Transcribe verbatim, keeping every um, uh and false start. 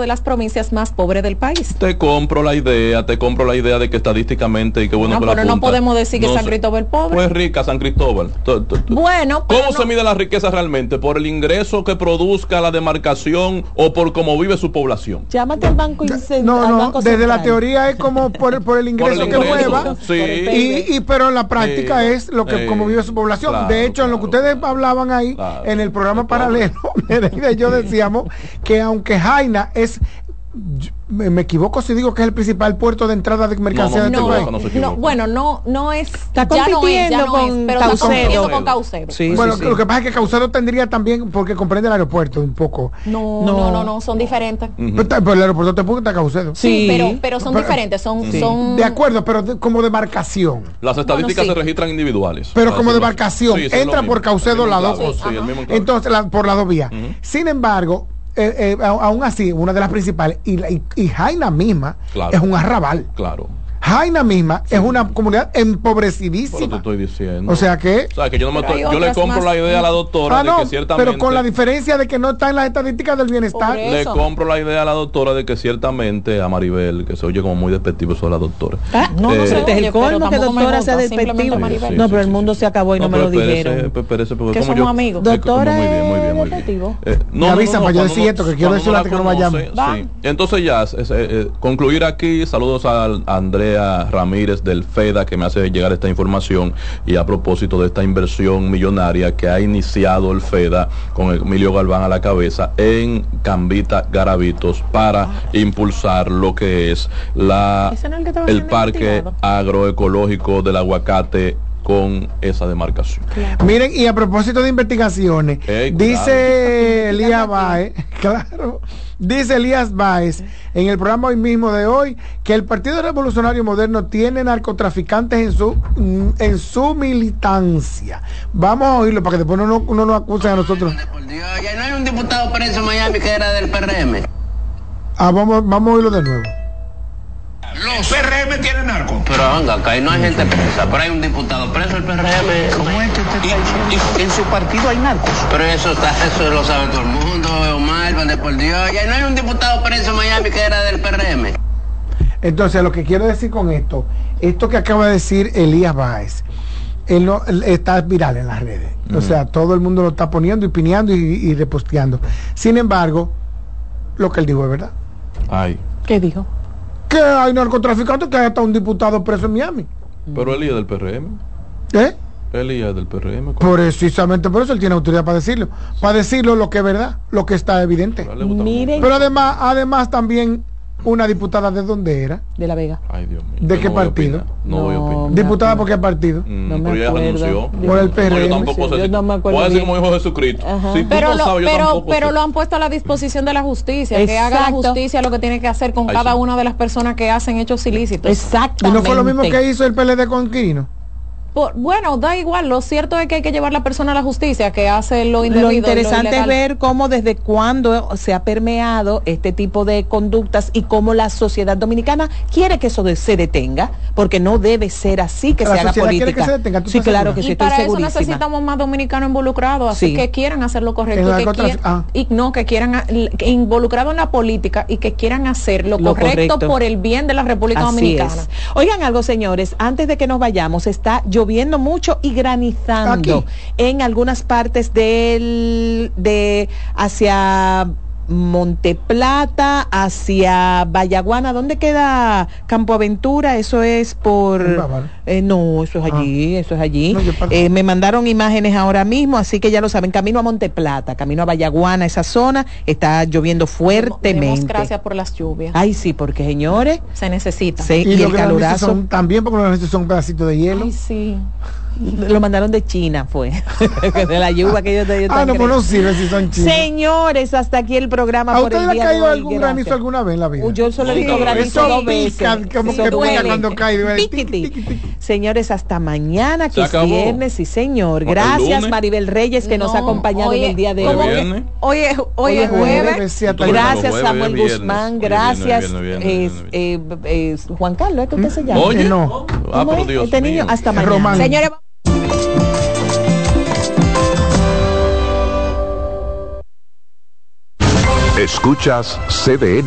las provincias más pobres del país. Te compro la idea, te compro la idea de que estadísticamente y qué bueno no, que la pero apunta. No podemos decir que no San sé. Cristóbal es pobre. Pues rica San Cristóbal. T- t- t- Bueno, pero ¿Cómo no... se mide la riqueza realmente? ¿Por el ingreso que produzca la demarcación o por cómo vive su población? Llámate al banco Incent- No, al no, banco desde central. la teoría es como por, por el ingreso, Por el que ingreso, mueva. sí. Y, y pero en la práctica Eh, es lo que eh, como vive su población. claro, de hecho, en lo que claro, ustedes hablaban ahí, claro. en el programa Claro. paralelo, Nereida y yo decíamos que aunque Jaina es, yo- me, me equivoco si digo que es el principal puerto de entrada de mercancía No, no, de este no, país. no se No, equivoca. bueno, no, no es. Está ya no es, ya compitiendo no con es, pero está Caucedo. compitiendo con Caucedo. Sí, Bueno, sí, sí. lo que pasa es que Caucedo tendría también, porque comprende el aeropuerto un poco. No, No. no, no, no, son diferentes. Ujú. Pero, pero el aeropuerto te punta Caucedo. Sí, Sí. pero, pero son Pero- diferentes, son, Sí. son. De acuerdo, pero de- como demarcación. Las estadísticas Bueno, sí. se registran individuales. Pero Para como decirlo demarcación, así. Sí, sí, es lo entra mismo. por Caucedo El las mismo dos clavo. cosas. Sí, el mismo clavo. Entonces, la- por las dos vías. Ujú. Sin embargo, eh, eh, a- aún así, una de las principales, y, la- y, y Jaina misma Claro. es un arrabal. Claro. Jaina misma es una comunidad Pero te empobrecidísima. estoy diciendo. O sea que... O sea, que yo, no me Pero estoy- hay yo le otras compro más- la idea a la doctora Ah, de no, que ciertamente... pero con la diferencia de que no está en las estadísticas del bienestar. Por Le eso. compro la idea a la doctora de que ciertamente a Maribel, que se oye como muy despectivo eso de la doctora. Ah, no, no Eh, sé, este es Oye, el pero colmo que tampoco me doctora gusta, sea simplemente despectivo. Maribel. No, pero el mundo se acabó y no, me lo pero espérese, dijeron. pe- espérese, porque Que como somos yo- amigos. eh, Doctora muy bien, muy es bien, muy bien. despectivo. Eh, Me avisan para yo cuando decir no- esto, que quiero cuando decirle no a ti que no la vayamos. conoce, Va. sí. Entonces ya, es- es, eh, concluir aquí, saludos a Andrea Ramírez del FEDA que me hace llegar esta información y a propósito de esta inversión millonaria que ha iniciado el FEDA con Emilio Galván a la cabeza en Cambita Garavitos para impulsar lo que es la ¿Ese no es el que estaba el siendo parque investigado? agroecológico del aguacate con esa demarcación. Miren, y a propósito de investigaciones, Ey, dice Elías Baez, claro, dice Elías Baez en el programa hoy mismo de hoy que el Partido Revolucionario Moderno tiene narcotraficantes en su mm, en su militancia. Vamos a oírlo para que después no, no, no nos acusen a nosotros. Por Dios, ya no hay un diputado preso en Miami que era del P R M. Ah, vamos, vamos a oírlo de nuevo. Los P R M tienen narco. Pero venga, acá ahí no hay gente presa, pero hay un diputado preso del P R M. ¿Cómo es que usted está diciendo? Y en su partido hay narcos. Pero eso está, eso lo sabe todo el mundo, Omar, vale, por Dios. Ya no hay un diputado preso en Miami que era del P R M. Entonces, lo que quiero decir con esto, esto que acaba de decir Elías Báez, él no, él está viral en las redes. O Ujú. sea, todo el mundo lo está poniendo y pineando y, y reposteando. Sin embargo, lo que él dijo es verdad. Ay, ¿Qué dijo? Que hay narcotraficantes, que hay hasta un diputado preso en Miami. pero Elías del P R M. ¿Eh? Elías del P R M. Precisamente por eso él tiene autoridad para decirlo. Para decirlo lo que es verdad, lo que está evidente. Le gusta Miren, Pero además, además también una diputada de dónde era. de La Vega. Ay, Dios mío. ¿De Yo qué no voy a partido? opinar, No, No, voy a opinar. me Diputada acuerdo. por qué partido. Mm, No me pero ella acuerdo. renunció. Por el P R M. No, yo tampoco sé Yo si- no me acuerdo voy a decir bien. como dijo Jesucristo. Ajá. Si tú Pero, no lo, sabes, yo pero, tampoco pero sé. lo han puesto a la disposición de la justicia, que haga la Exacto. justicia lo que tiene que hacer con Ay, cada sí. una de las personas que hacen hechos ilícitos. Y Exactamente. no fue lo mismo que hizo el P L D con Quirino. Por- bueno, da igual, lo cierto es que hay que llevar la persona a la justicia, que hace lo indebido. Lo y interesante es ilegal. ver cómo desde cuándo se ha permeado este tipo de conductas y cómo la sociedad dominicana quiere que eso de- se detenga, porque no debe ser así que La se haga sociedad quiere política. que se detenga, ¿tú Sí, estás claro segura? que sí, Y estoy para eso segurísima. necesitamos más dominicanos involucrados, así Sí. que quieran hacer lo correcto, En que narcotráfico, quieran, ah. y no, que quieran, a- que involucrados en la política y que quieran hacer lo, Lo correcto, correcto. por el bien de la República Así Dominicana. es. Oigan algo, señores, antes de que nos vayamos, está lloviendo mucho y granizando Aquí. en algunas partes del de hacia Monteplata, hacia Vallaguana. ¿Dónde queda Campo Aventura? Eso es por En Bávaro. eh, no, eso es allí, eso es allí. No, yo paso. Eh, me mandaron imágenes ahora mismo, así que ya lo saben, camino a Monteplata, camino a Vallaguana, esa zona está lloviendo Demos fuertemente. gracias por las lluvias. Ay, sí, porque señores, Se necesita. sí, Y, y, lo el que lo han visto calorazo son, también porque lo han visto son pedacitos de hielo. Ay, sí. lo mandaron de China, fue. De la lluvia que ellos te Ah, no, pues no sirve si son chinos. Señores, hasta aquí el programa ¿A por ustedes el le día ha de caído hoy. algún Gracias. granizo alguna vez en la vida? Uy, yo solo he visto Eso granizo dos pica, veces. como Eso que pica duele. cuando cae, duele. Tiqui, Tiqui, tiqui. tiqui, tiqui. Señores, hasta mañana, que Se es acabó. viernes, sí señor. El Gracias, lunes. Maribel Reyes, que nos ha No, acompañado oye, en el día de ¿cómo hoy. que- Viernes. Hoy es, hoy Hoy es es jueves. jueves, sí, hasta Gracias, Jueves, Samuel viernes. Guzmán. Oye, Gracias, viernes, viernes, viernes, es- viernes. eh, es Juan Carlos, ¿es que usted se llama? Oye, No. Ah, ¿Cómo pero es? Dios Este niño, mío. hasta Es mañana. Román. Señores, Escuchas C D N.